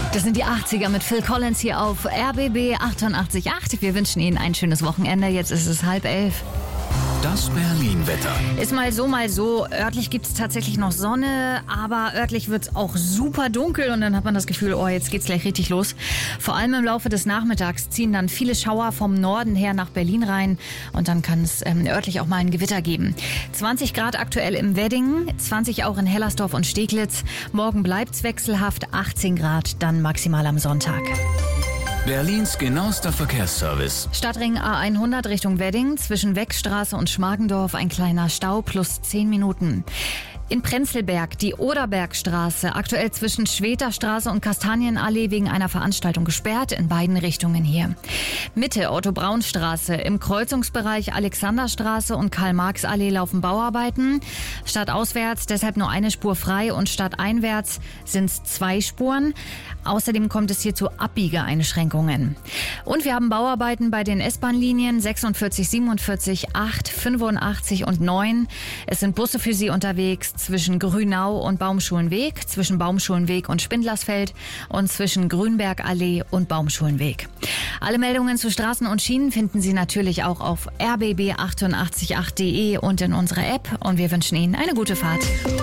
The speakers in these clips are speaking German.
Das sind die 80er mit Phil Collins hier auf RBB 88.8. Wir wünschen Ihnen ein schönes Wochenende. Jetzt ist es 10:30. Das Berlin-Wetter. Ist mal so, mal so. Örtlich gibt es tatsächlich noch Sonne, aber örtlich wird es auch super dunkel und dann hat man das Gefühl, oh, jetzt geht's gleich richtig los. Vor allem im Laufe des Nachmittags ziehen dann viele Schauer vom Norden her nach Berlin rein und dann kann es örtlich auch mal ein Gewitter geben. 20 Grad aktuell im Wedding, 20 auch in Hellersdorf und Steglitz. Morgen bleibt's wechselhaft, 18 Grad, dann maximal am Sonntag. Berlins genauester Verkehrsservice. Stadtring A100 Richtung Wedding, zwischen Weckstraße und Schmargendorf ein kleiner Stau plus 10 Minuten. In Prenzlberg die Oderbergstraße, aktuell zwischen Schweterstraße und Kastanienallee wegen einer Veranstaltung gesperrt, in beiden Richtungen hier. Mitte Otto-Braun-Straße, im Kreuzungsbereich Alexanderstraße und Karl-Marx-Allee laufen Bauarbeiten. Stadtauswärts deshalb nur eine Spur frei und stadteinwärts sind es 2 Spuren. Außerdem kommt es hier zu Abbiegeeinschränkungen. Und wir haben Bauarbeiten bei den S-Bahn-Linien 46, 47, 8, 85 und 9. Es sind Busse für Sie unterwegs zwischen Grünau und Baumschulenweg, zwischen Baumschulenweg und Spindlersfeld und zwischen Grünbergallee und Baumschulenweg. Alle Meldungen zu Straßen und Schienen finden Sie natürlich auch auf rbb888.de und in unserer App. Und wir wünschen Ihnen eine gute Fahrt.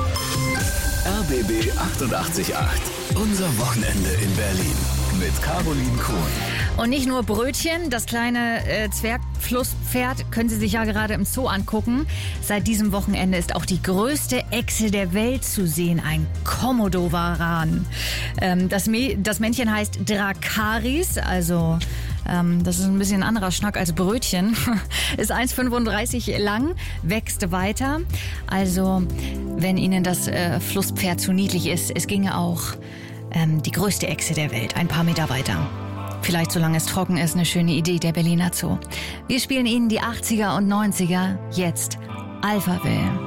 RBB 88.8. Unser Wochenende in Berlin. Mit Caroline Kohn. Und nicht nur Brötchen, das kleine Zwergflusspferd können Sie sich ja gerade im Zoo angucken. Seit diesem Wochenende ist auch die größte Echse der Welt zu sehen, ein Komodowaran. Das Männchen heißt Dracaris, also das ist ein bisschen ein anderer Schnack als Brötchen. Ist 1,35 lang, wächst weiter. Also wenn Ihnen das Flusspferd zu niedlich ist, es ginge auch die größte Echse der Welt, ein paar Meter weiter. Vielleicht solange es trocken ist, eine schöne Idee, der Berliner Zoo. Wir spielen Ihnen die 80er und 90er, jetzt Alphaville.